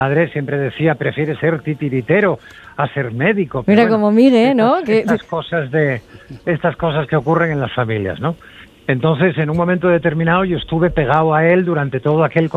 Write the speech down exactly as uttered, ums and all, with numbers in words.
madre siempre decía, prefiere ser titiritero a ser médico. Mira bueno, cómo mide, ¿no? Estas, Que... estas cosas de estas cosas que ocurren en las familias, ¿no? Entonces, en un momento determinado, yo estuve pegado a él durante todo aquel